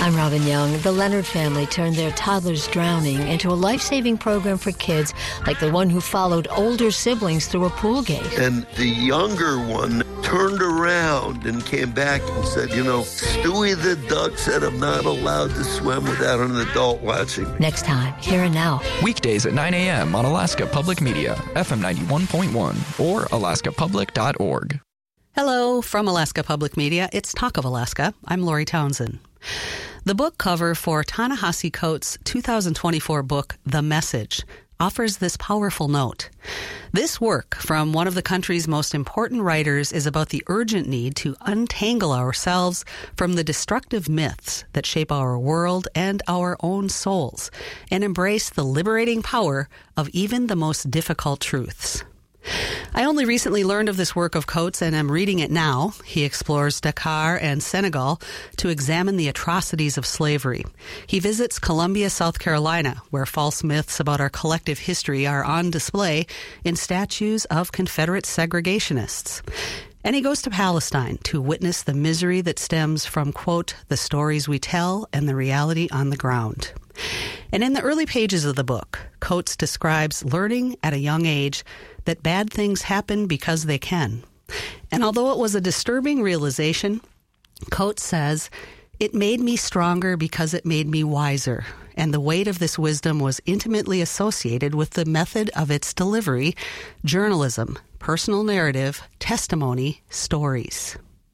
I'm Robin Young. The Leonard family turned their toddler's drowning into a life-saving program for kids like the one who followed older siblings through a pool gate. And the younger one turned around and came back and said, Stewie the duck said I'm not allowed to swim without an adult watching. Next time, Here and Now. Weekdays at 9 a.m. on Alaska Public Media, FM 91.1 or alaskapublic.org. Hello from Alaska Public Media. It's Talk of Alaska. I'm Lori Townsend. The book cover for Ta-Nehisi Coates' 2024 book, The Message, offers this powerful note. This work from one of the country's most important writers is about the urgent need to untangle ourselves from the destructive myths that shape our world and our own souls, and embrace the liberating power of even the most difficult truths. I only recently learned of this work of Coates and am reading it now. He explores Dakar and Senegal to examine the atrocities of slavery. He visits Columbia, South Carolina, where false myths about our collective history are on display in statues of Confederate segregationists. And he goes to Palestine to witness the misery that stems from, quote, the stories we tell and the reality on the ground. And in the early pages of the book, Coates describes learning at a young age that bad things happen because they can. And although it was a disturbing realization, Coates says, it made me stronger because it made me wiser. And the weight of this wisdom was intimately associated with the method of its delivery: journalism, personal narrative, testimony, stories.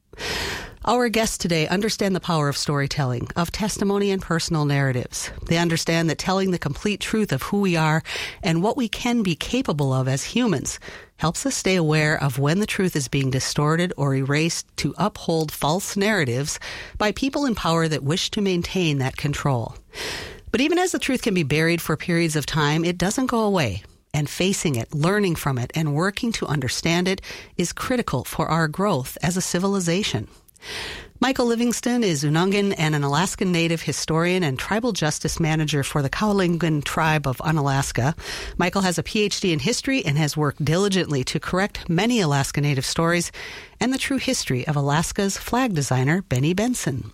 Our guests today understand the power of storytelling, of testimony and personal narratives. They understand that telling the complete truth of who we are and what we can be capable of as humans helps us stay aware of when the truth is being distorted or erased to uphold false narratives by people in power that wish to maintain that control. But even as the truth can be buried for periods of time, it doesn't go away. And facing it, learning from it, and working to understand it is critical for our growth as a civilization. Michael Livingston is Unungan and an Alaskan Native historian and tribal justice manager for the Kowalingen tribe of Unalaska. Michael has a PhD in history and has worked diligently to correct many Alaska Native stories and the true history of Alaska's flag designer, Benny Benson.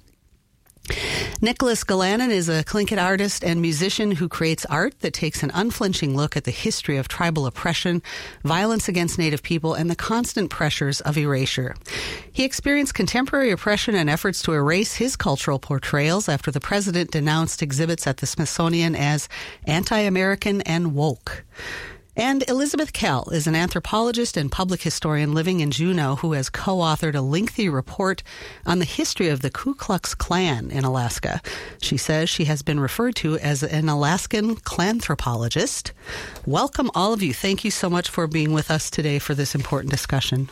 Nicholas Galanin is a Tlingit artist and musician who creates art that takes an unflinching look at the history of tribal oppression, violence against Native people, and the constant pressures of erasure. He experienced contemporary oppression and efforts to erase his cultural portrayals after the president denounced exhibits at the Smithsonian as anti-American and woke. And Elizabeth Kell is an anthropologist and public historian living in Juneau who has co-authored a lengthy report on the history of the Ku Klux Klan in Alaska. She says she has been referred to as an Alaskan Klanthropologist. Welcome, all of you. Thank you so much for being with us today for this important discussion.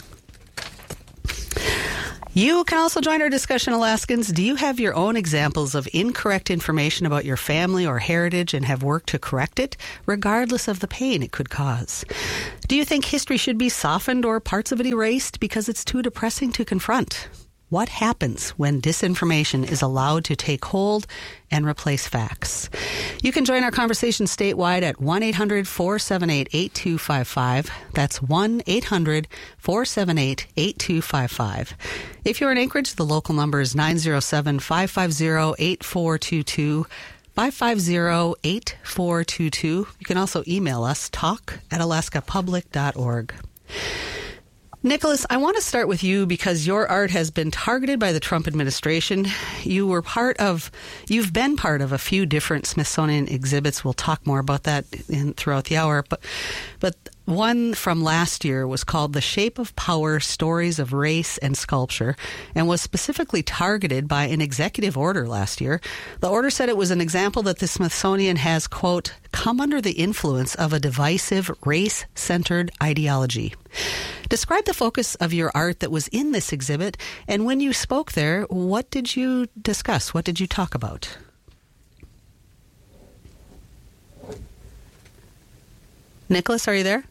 You can also join our discussion, Alaskans. Do you have your own examples of incorrect information about your family or heritage and have worked to correct it, regardless of the pain it could cause? Do you think history should be softened or parts of it erased because it's too depressing to confront? What happens when disinformation is allowed to take hold and replace facts? You can join our conversation statewide at 1-800-478-8255. That's 1-800-478-8255. If you're in Anchorage, the local number is 907-550-8422. 550-8422. You can also email us, talk@alaskapublic.org. Nicholas, I want to start with you because your art has been targeted by the Trump administration. You've been part of a few different Smithsonian exhibits. We'll talk more about that throughout the hour. But one from last year was called The Shape of Power, Stories of Race and Sculpture, and was specifically targeted by an executive order last year. The order said it was an example that the Smithsonian has, quote, come under the influence of a divisive, race-centered ideology. Describe the focus of your art that was in this exhibit, and when you spoke there, what did you discuss? What did you talk about? Nicholas, are you there?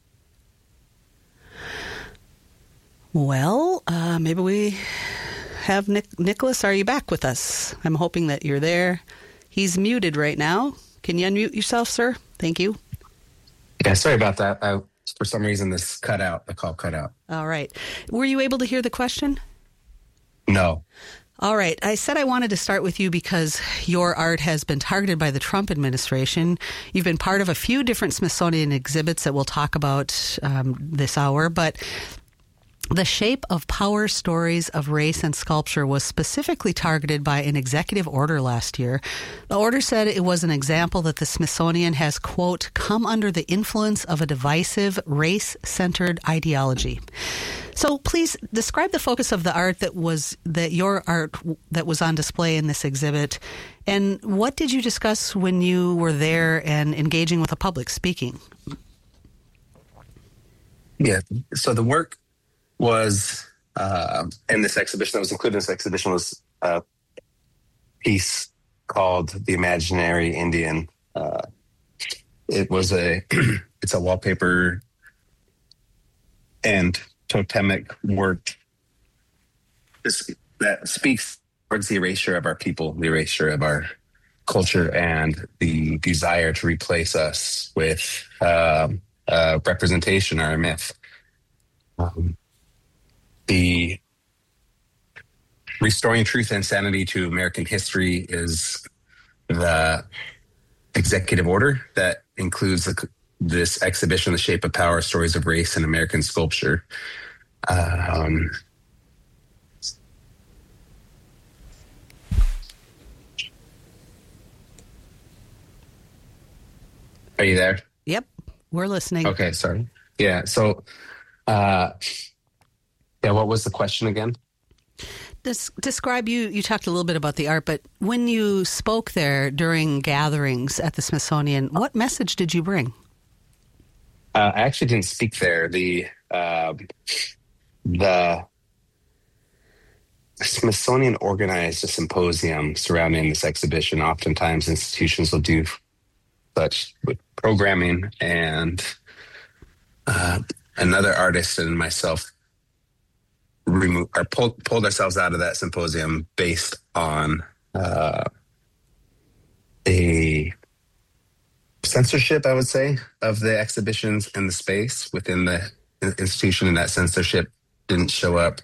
Well, maybe we have Nicholas. Are you back with us? I'm hoping that you're there. He's muted right now. Can you unmute yourself, sir? Thank you. Yeah, sorry about that. For some reason, this the call cut out. All right. Were you able to hear the question? No. All right. I said I wanted to start with you because your art has been targeted by the Trump administration. You've been part of a few different Smithsonian exhibits that we'll talk about this hour, but the Shape of Power Stories of Race and Sculpture was specifically targeted by an executive order last year. The order said it was an example that the Smithsonian has, quote, come under the influence of a divisive, race-centered ideology. So please describe the focus of the art your art that was on display in this exhibit, and what did you discuss when you were there and engaging with the public speaking? Yeah, so the work was in this exhibition that was included in this exhibition was a piece called The Imaginary Indian. It was it's a wallpaper and totemic work that speaks towards the erasure of our people, the erasure of our culture, and the desire to replace us with representation or a myth. The Restoring Truth and Sanity to American History is the executive order that includes this exhibition, The Shape of Power, Stories of Race and American Sculpture. Are you there? Yep, we're listening. Okay, sorry. Yeah, so, what was the question again? Describe, you talked a little bit about the art, but when you spoke there during gatherings at the Smithsonian, what message did you bring? I actually didn't speak there. The Smithsonian organized a symposium surrounding this exhibition. Oftentimes institutions will do such with programming, and another artist and myself pulled ourselves out of that symposium based on a censorship, I would say, of the exhibitions and the space within the institution, and that censorship didn't show up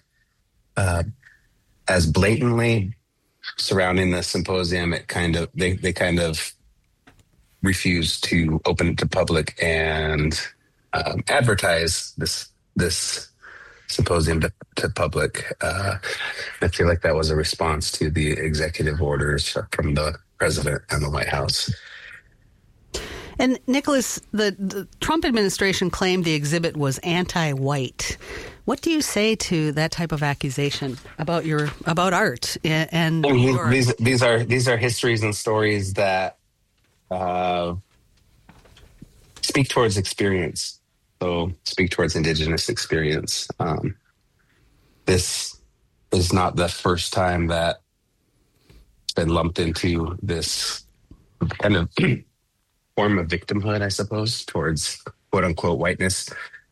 as blatantly surrounding the symposium. It they kind of refused to open it to public and advertise this symposium to public. I feel like that was a response to the executive orders from the president and the White House. And Nicholas, the Trump administration claimed the exhibit was anti-white. What do you say to that type of accusation about art and these are histories and stories that speak towards experience. So speak towards Indigenous experience. This is not the first time that it's been lumped into this kind of form of victimhood, I suppose, towards quote unquote whiteness.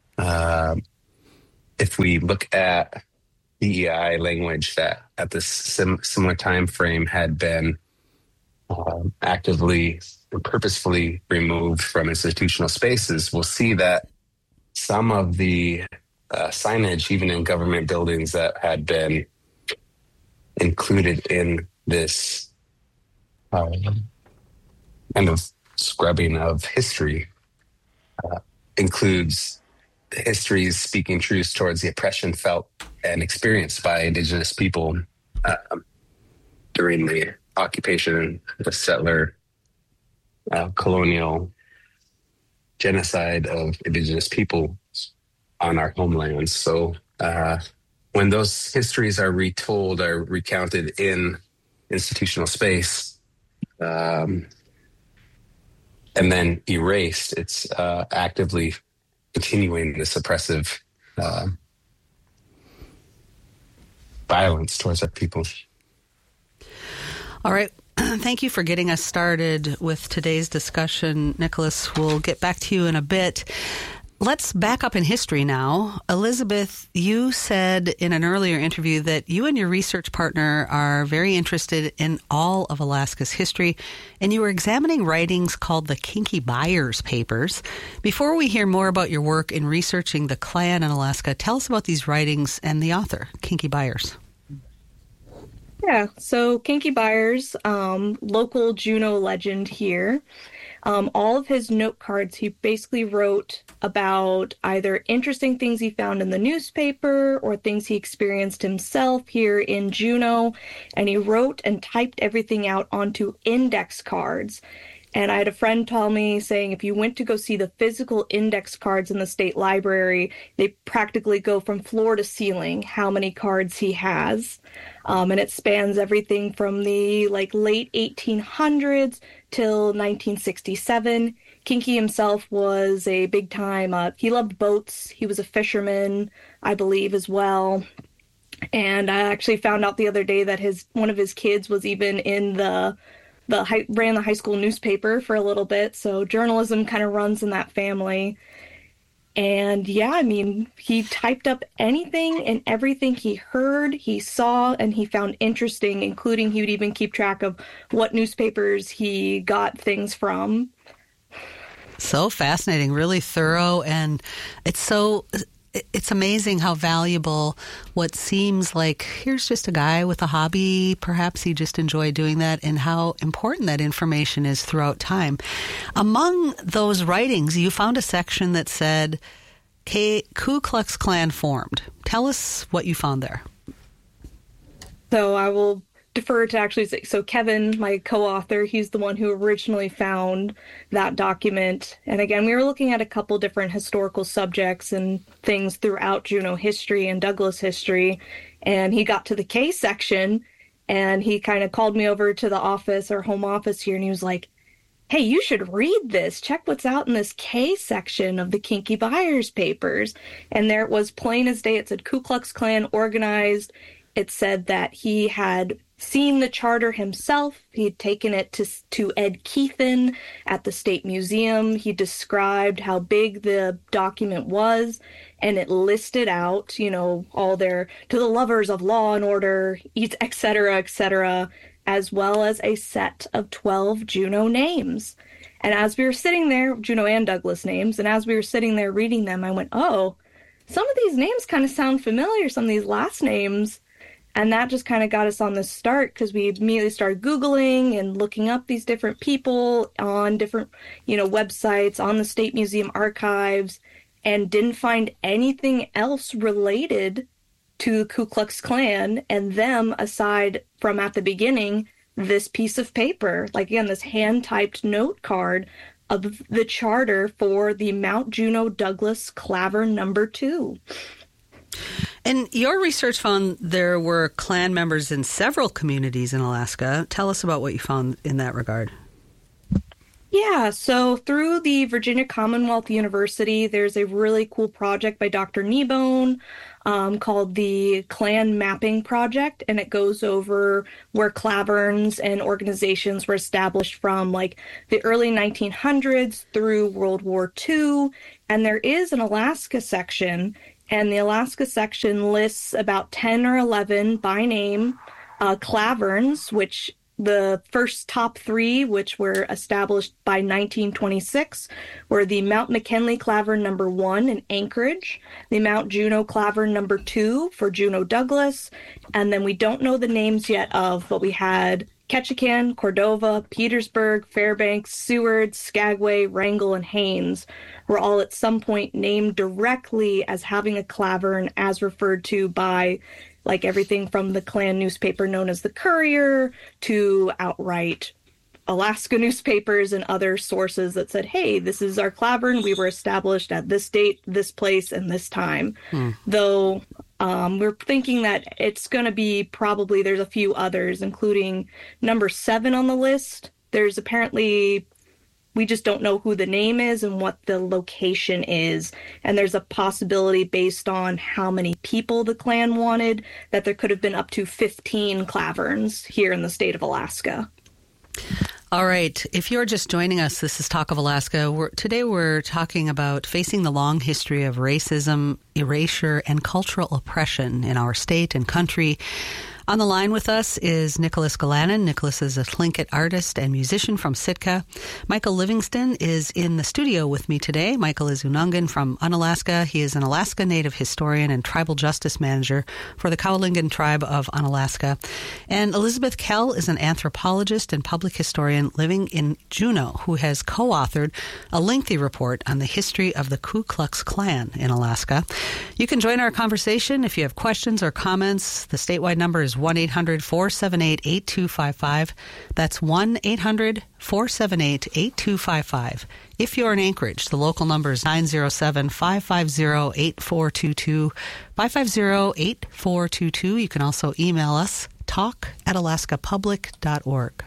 If we look at DEI language that at this similar time frame had been actively and purposefully removed from institutional spaces, we'll see that some of the signage, even in government buildings, that had been included in this kind of scrubbing of history includes histories speaking truth towards the oppression felt and experienced by Indigenous people during the occupation, the settler, colonial genocide of Indigenous people on our homelands. So when those histories are retold or recounted in institutional space, and then erased, it's actively continuing this oppressive violence towards our people. All right. Thank you for getting us started with today's discussion, Nicholas. We'll get back to you in a bit. Let's back up in history now. Elizabeth, you said in an earlier interview that you and your research partner are very interested in all of Alaska's history, and you were examining writings called the Kinky Byers Papers. Before we hear more about your work in researching the Klan in Alaska, tell us about these writings and the author, Kinky Byers. Yeah, so Kinky Byers, local Juneau legend here. All of his note cards, he basically wrote about either interesting things he found in the newspaper or things he experienced himself here in Juneau. And he wrote and typed everything out onto index cards. And I had a friend tell me saying if you went to go see the physical index cards in the state library, they practically go from floor to ceiling how many cards he has. And it spans everything from the late 1800s till 1967. Kinky himself was a big time, he loved boats. He was a fisherman, I believe, as well. And I actually found out the other day that one of his kids was even in ran the high school newspaper for a little bit, so journalism kind of runs in that family. And yeah, I mean, he typed up anything and everything he heard, he saw, and he found interesting, including he would even keep track of what newspapers he got things from. So fascinating, really thorough, and it's amazing how valuable what seems like here's just a guy with a hobby, perhaps he just enjoyed doing that, and how important that information is throughout time. Among those writings, you found a section that said Ku Klux Klan formed. Tell us what you found there. So I will defer to actually say, so Kevin, my co-author, he's the one who originally found that document. And again, we were looking at a couple different historical subjects and things throughout Juneau history and Douglas history. And he got to the K section and he kind of called me over to the office, our home office here, and he was like, hey, you should read this. Check what's out in this K section of the Kinky Byers papers. And there it was, plain as day. It said Ku Klux Klan organized. It said that he had seen the charter himself. He had taken it to Ed Keithan at the State Museum. He described how big the document was, and it listed out, all their, to the lovers of law and order, et cetera, as well as a set of 12 Juneau names. And as we were sitting there, Juneau and Douglas names, and as we were sitting there reading them, I went, oh, some of these names kind of sound familiar, some of these last names. And that just kind of got us on the start because we immediately started Googling and looking up these different people on different, websites, on the State Museum archives, and didn't find anything else related to the Ku Klux Klan and them aside from at the beginning, this piece of paper, this hand-typed note card of the charter for the Mount Juneau Douglas Clavern No. 2. And your research found there were Klan members in several communities in Alaska. Tell us about what you found in that regard. Yeah, so through the Virginia Commonwealth University, there's a really cool project by Dr. Kneebone called the Klan Mapping Project, and it goes over where Klaverns and organizations were established from the early 1900s through World War II, and there is an Alaska section. And the Alaska section lists about 10 or 11 by name Klaverns, which the first top three, which were established by 1926, were the Mount McKinley Clavern No. 1 in Anchorage, the Mount Juneau Clavern No. 2 for Juneau Douglas, and then we don't know the names yet but we had Ketchikan, Cordova, Petersburg, Fairbanks, Seward, Skagway, Wrangell, and Haines were all at some point named directly as having a Clavern as referred to by everything from the Klan newspaper known as the Courier to outright Alaska newspapers and other sources that said, hey, this is our Clavern. We were established at this date, this place, and this time. Though we're thinking that it's going to be probably there's a few others, including number 7 on the list. There's apparently, we just don't know who the name is and what the location is. And there's a possibility based on how many people the Klan wanted that there could have been up to 15 Klaverns here in the state of Alaska. All right. If you're just joining us, this is Talk of Alaska. Today we're talking about facing the long history of racism, erasure, and cultural oppression in our state and country. On the line with us is Nicholas Galanin. Nicholas is a Tlingit artist and musician from Sitka. Michael Livingston is in the studio with me today. Michael is Unangan from Unalaska. He is an Alaska Native historian and tribal justice manager for the Kowalingen tribe of Unalaska. And Elizabeth Kell is an anthropologist and public historian living in Juneau, who has co-authored a lengthy report on the history of the Ku Klux Klan in Alaska. You can join our conversation if you have questions or comments. The statewide number is 1-800-478-8255. That's 1-800-478-8255. If you're in Anchorage, the local number is 907-550-8422, 550-8422. You can also email us, talk@alaskapublic.org.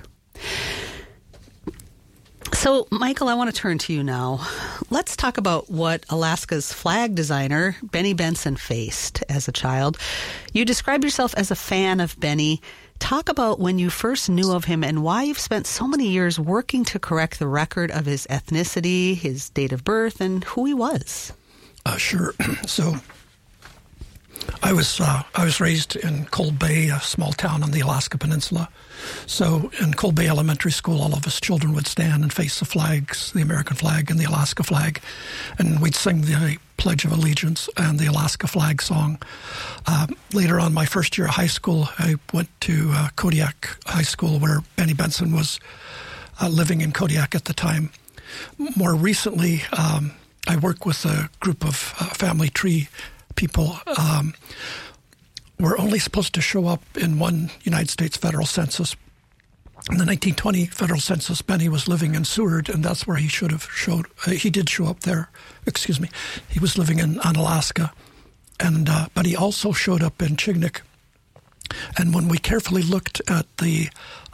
So, Michael, I want to turn to you now. Let's talk about what Alaska's flag designer, Benny Benson, faced as a child. You describe yourself as a fan of Benny. Talk about when you first knew of him and why you've spent so many years working to correct the record of his ethnicity, his date of birth, and who he was. Sure. So, I was raised in Cold Bay, a small town on the Alaska Peninsula. So in Cold Bay Elementary School, all of us children would stand and face the flags, the American flag and the Alaska flag, and we'd sing the Pledge of Allegiance and the Alaska flag song. Later on, my first year of high school, I went to Kodiak High School, where Benny Benson was living in Kodiak at the time. More recently, I work with a group of family tree people. Were only supposed to show up in one United States federal census. In the 1920 federal census, Benny was living in Seward, and that's where he should have showed. He did show up there. Excuse me. He was living in Unalaska, and but he also showed up in Chignik. And when we carefully looked at the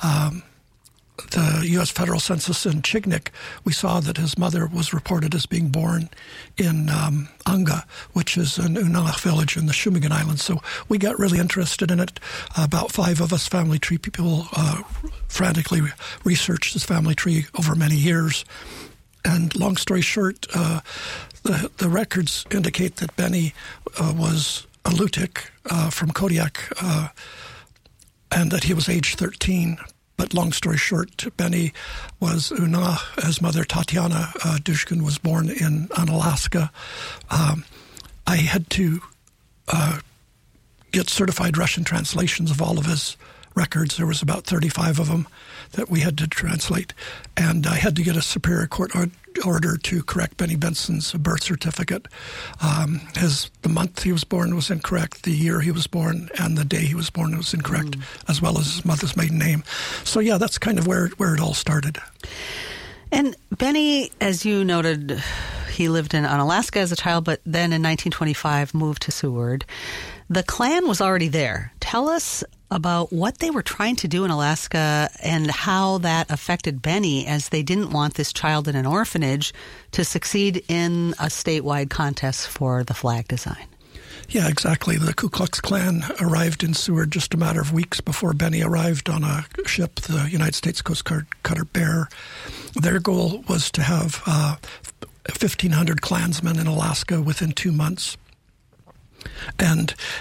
U.S. federal census in Chignik, we saw that his mother was reported as being born in Anga, which is an Unalak village in the Shumigan Islands. So we got really interested in it. About 5 of us family tree people frantically researched this family tree over many years. And long story short, the records indicate that Benny was a Lutic from Kodiak and that he was age 13. But long story short, Benny was Una. His mother, Tatiana Dushkin, was born in Unalaska. I had to get certified Russian translations of all of his records. There was about 35 of them that we had to translate. And I had to get a Superior Court order to correct Benny Benson's birth certificate. The month he was born was incorrect, the year he was born, and the day he was born was incorrect, as well as his mother's maiden name. So yeah, that's kind of where it all started. And Benny, as you noted, he lived in Unalaska as a child, but then in 1925 moved to Seward. The Klan was already there. Tell us about what they were trying to do in Alaska and how that affected Benny, as they didn't want this child in an orphanage to succeed in a statewide contest for the flag design. Yeah, exactly. The Ku Klux Klan arrived in Seward just a matter of weeks before Benny arrived on a ship, the United States Coast Guard cutter Bear. Their goal was to have 1,500 Klansmen in Alaska within 2 months. And